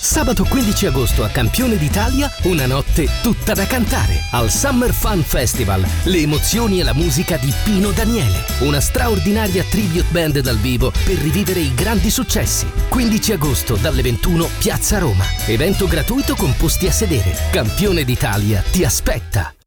Sabato 15 agosto a Campione d'Italia, una notte tutta da cantare. Al Summer Fun Festival, le emozioni e la musica di Pino Daniele. Una straordinaria tribute band dal vivo per rivivere i grandi successi. 15 agosto dalle 21, Piazza Roma. Evento gratuito con posti a sedere. Campione d'Italia ti aspetta.